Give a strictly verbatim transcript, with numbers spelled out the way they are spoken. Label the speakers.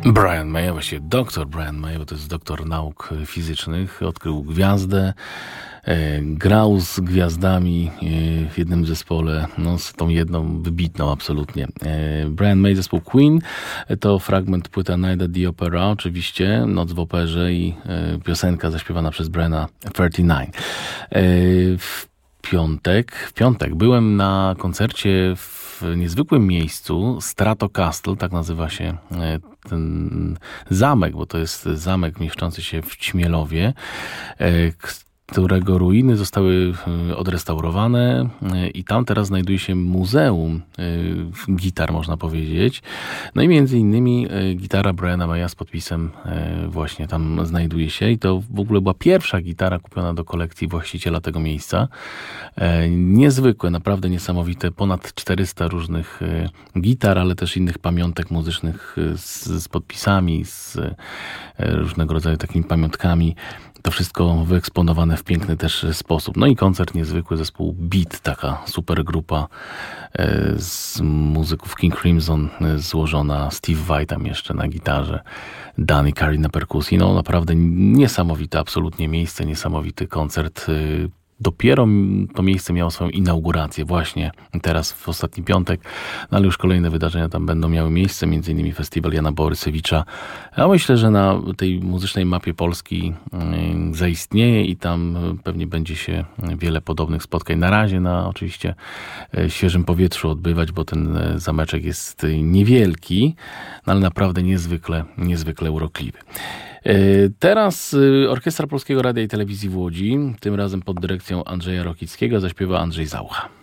Speaker 1: Brian May, a właściwie doktor Brian May, bo to jest doktor nauk fizycznych, odkrył gwiazdę, e, grał z gwiazdami e, w jednym zespole, no z tą jedną wybitną absolutnie. E, Brian May, zespół Queen, to fragment płyta Night at the Opera, oczywiście, Noc w operze i e, piosenka zaśpiewana przez Briana trzydzieści dziewięć. E, w piątek, w piątek byłem na koncercie w w niezwykłym miejscu, Stratocastle, tak nazywa się ten zamek, bo to jest zamek mieszczący się w Ćmielowie, którego ruiny zostały odrestaurowane i tam teraz znajduje się muzeum gitar, można powiedzieć. No i między innymi gitara Briana Maya z podpisem właśnie tam znajduje się i to w ogóle była pierwsza gitara kupiona do kolekcji właściciela tego miejsca. Niezwykłe, naprawdę niesamowite, ponad czterysta różnych gitar, ale też innych pamiątek muzycznych z, z podpisami, z różnego rodzaju takimi pamiątkami. To wszystko wyeksponowane w piękny też sposób. No i koncert niezwykły, zespół Beat, taka super grupa z muzyków King Crimson złożona, Steve Vai tam jeszcze na gitarze, Danny Carey na perkusji. No naprawdę niesamowite absolutnie miejsce, niesamowity koncert. Dopiero to miejsce miało swoją inaugurację właśnie teraz w ostatni piątek, no ale już kolejne wydarzenia tam będą miały miejsce, między innymi festiwal Jana Borysewicza. Ja myślę, że na tej muzycznej mapie Polski zaistnieje i tam pewnie będzie się wiele podobnych spotkań. Na razie na oczywiście świeżym powietrzu odbywać, bo ten zameczek jest niewielki, no ale naprawdę niezwykle, niezwykle urokliwy. Teraz Orkiestra Polskiego Radia i Telewizji w Łodzi, tym razem pod dyrekcją Andrzeja Rokickiego, zaśpiewa Andrzej Zaucha.